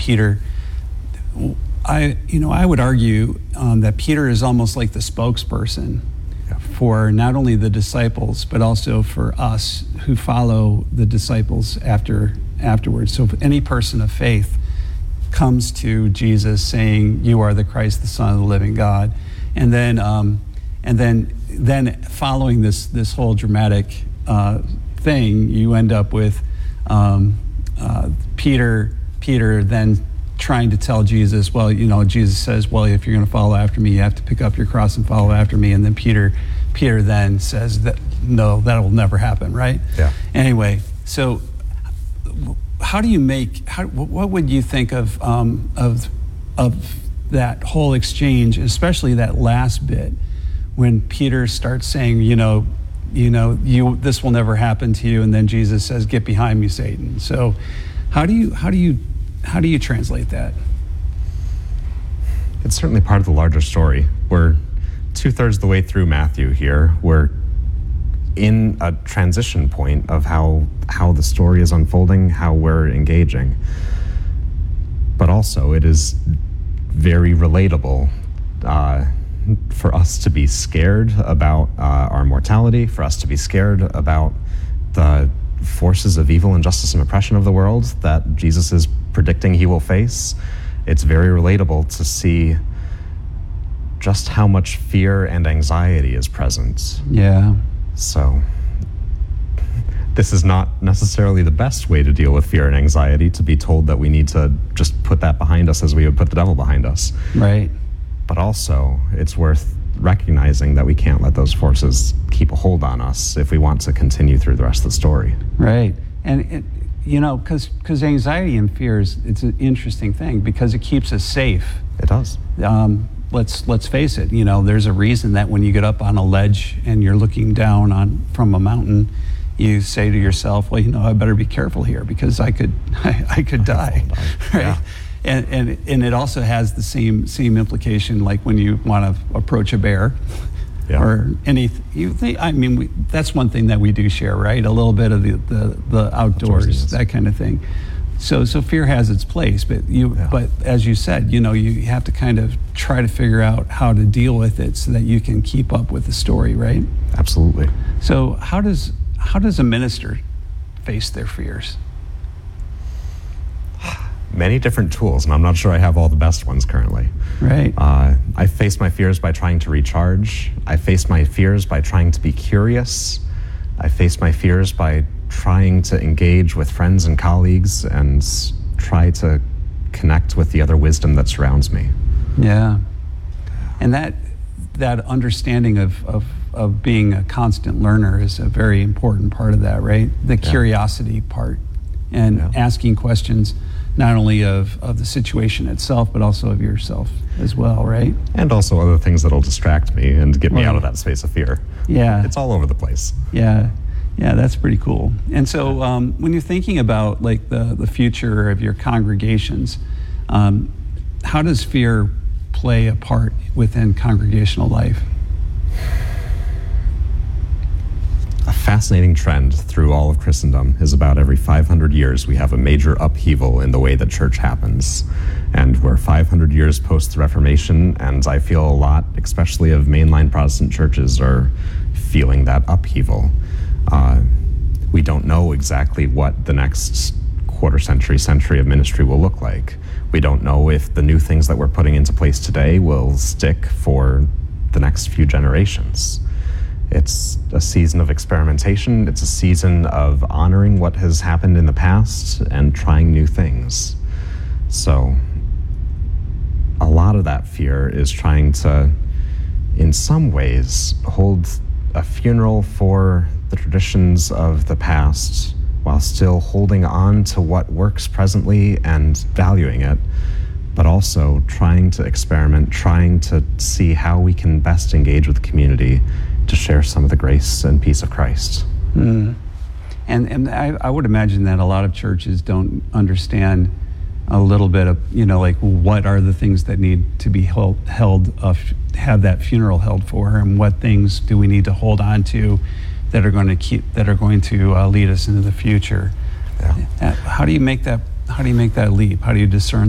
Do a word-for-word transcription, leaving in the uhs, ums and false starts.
Peter. I, you know, I would argue um, that Peter is almost like the spokesperson yeah. for not only the disciples, but also for us who follow the disciples after afterwards. So if any person of faith comes to Jesus saying, "You are the Christ, the Son of the living God," and then um, and then then following this this whole dramatic uh, thing, you end up with um, uh, Peter Peter then trying to tell Jesus, well, you know, Jesus says, well, if you're going to follow after me, you have to pick up your cross and follow after me. And then Peter, Peter then says that, no, that will never happen, right? Yeah. Anyway, so how do you make, how, what would you think of, um, of, of that whole exchange, especially that last bit, when Peter starts saying, you know, you know, you, this will never happen to you. And then Jesus says, get behind me, Satan. So how do you, how do you, How do you translate that? It's certainly part of the larger story. We're two-thirds of the way through Matthew here. We're in a transition point of how how the story is unfolding, how we're engaging. But also, it is very relatable uh, for us to be scared about uh, our mortality, for us to be scared about the forces of evil, injustice, and oppression of the world that Jesus is predicting he will face. It's very relatable to see just how much fear and anxiety is present. Yeah. So this is not necessarily the best way to deal with fear and anxiety, to be told that we need to just put that behind us as we would put the devil behind us. Right. But also, it's worth recognizing that we can't let those forces keep a hold on us if we want to continue through the rest of the story. Right. And it, you know, because because anxiety and fear is, it's an interesting thing because it keeps us safe. It does. Um, let's let's face it. You know, there's a reason that when you get up on a ledge and you're looking down on from a mountain, you say to yourself, "Well, you know, I better be careful here because I could I, I could die." Right. Yeah. And, and and it also has the same same implication, like when you want to approach a bear, yeah. or any. You think, I mean, we, that's one thing that we do share, right? A little bit of the the, the outdoors, that kind of thing. So so fear has its place, but you yeah. but as you said, you know, you have to kind of try to figure out how to deal with it so that you can keep up with the story, right? Absolutely. So how does how does a minister face their fears? Many different tools, and I'm not sure I have all the best ones currently. Right. Uh, I face my fears by trying to recharge. I face my fears by trying to be curious. I face my fears by trying to engage with friends and colleagues and try to connect with the other wisdom that surrounds me. Yeah. And that that understanding of, of, of being a constant learner is a very important part of that, right? The yeah. curiosity part and yeah. asking questions not only of, of the situation itself, but also of yourself as well, right? And also other things that'll distract me and get me right. out of that space of fear. Yeah. It's all over the place. Yeah. Yeah, that's pretty cool. And so um, when you're thinking about like the, the future of your congregations, um, how does fear play a part within congregational life? A fascinating trend through all of Christendom is about every five hundred years we have a major upheaval in the way that church happens. And we're five hundred years post the Reformation, and I feel a lot, especially of mainline Protestant churches, are feeling that upheaval. Uh, we don't know exactly what the next quarter century, century of ministry will look like. We don't know if the new things that we're putting into place today will stick for the next few generations. It's a season of experimentation. It's a season of honoring what has happened in the past and trying new things. So a lot of that fear is trying to, in some ways, hold a funeral for the traditions of the past while still holding on to what works presently and valuing it, but also trying to experiment, trying to see how we can best engage with the community to share some of the grace and peace of Christ. Mm. And and I, I would imagine that a lot of churches don't understand a little bit of, you know, like what are the things that need to be held, held uh, have that funeral held for, and what things do we need to hold on to that are going to keep, that are going to uh, lead us into the future. Yeah. Uh, how do you make that, how do you make that leap? How do you discern